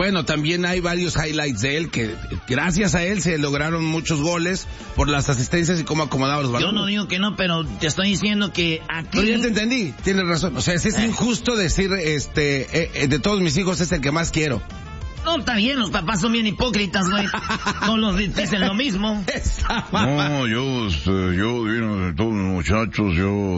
bueno, también hay varios highlights de él que gracias a él se lograron muchos goles por las asistencias y cómo acomodaba los balones. Yo no digo que no, pero te estoy diciendo que aquí... Pero ya te entendí, tienes razón. O sea, es injusto decir, de todos mis hijos es el que más quiero. No, está bien, los papás son bien hipócritas, güey. Todos dicen lo mismo. No, yo, de todos los muchachos,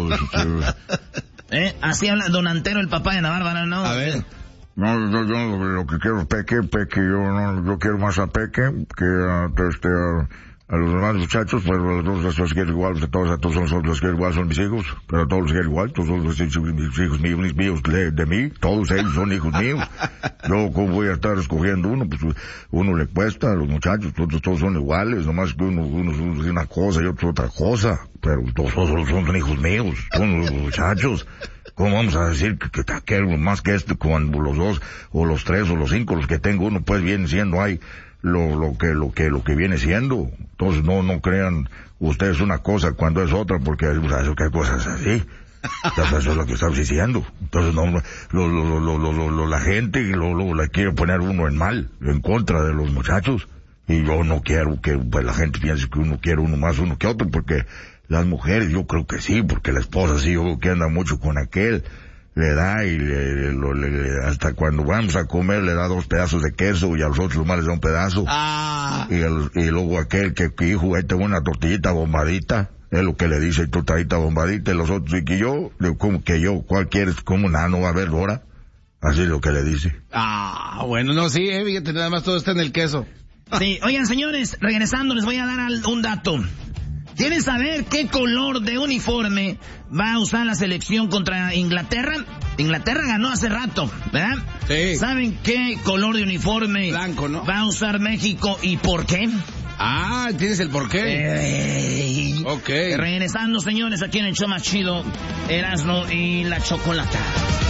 Así habla Don Antero, el papá de Ana Bárbara, ¿no? A ver. No, yo lo que quiero es Peque, yo quiero más a Peque que a los demás muchachos, pero a todos los quiero igual, a todos los quiero igual, son mis hijos, pero a todos los quiero igual, todos los hijos míos de mí, todos ellos son hijos míos. Yo, ¿cómo voy a estar escogiendo uno? Pues uno le cuesta a los muchachos, todos son iguales, nomás que uno es una cosa y otro otra cosa, pero todos son hijos míos, son los muchachos. ¿Cómo vamos a decir que algo más que cuando los dos, o los tres, o los cinco, los que tengo uno, pues viene siendo ahí lo que viene siendo? Entonces no crean ustedes una cosa cuando es otra, porque hay cosas así. Entonces eso es lo que estamos diciendo. Entonces la gente la quiere poner uno en contra de los muchachos. Y yo no quiero que la gente piense que uno quiere uno más uno que otro, porque las mujeres yo creo que sí, porque la esposa sí, yo creo que anda mucho con aquel, le da y hasta cuando vamos a comer le da 2 pedazos de queso y a los otros más les da un pedazo. Y luego aquel que hijo, ahí tengo una tortillita bombadita, es lo que le dice, tortillita bombadita, y los otros, y que yo, ¿cuál quieres? Como nada, no va a haber hora. Así es lo que le dice. Bueno, no, sí, fíjate, nada más todo está en el queso. Sí, oigan señores, regresando les voy a dar un dato. ¿Quieren saber qué color de uniforme va a usar la selección contra Inglaterra? Inglaterra ganó hace rato, ¿verdad? Sí. ¿Saben qué color de uniforme blanco, ¿no? va a usar México y por qué? ¿Tienes el por qué? Ok. Regresando, señores, aquí en el show más chido, Erasmo y la Chocolata.